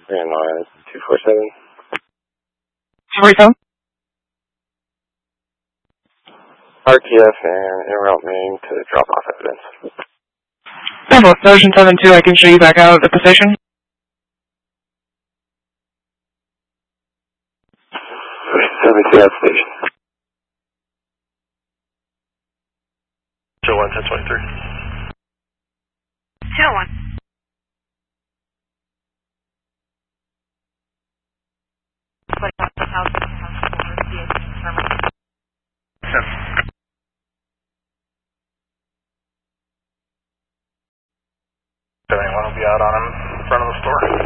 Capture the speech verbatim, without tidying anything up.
Landline two four seven. two four seven? R T F and interroute main to drop off evidence. Bravo, Sergeant seven two, I can show you back out at the position. seven two at station. Joe one, ten twenty-three. Joe one. Anyone will be out on him in front of the store.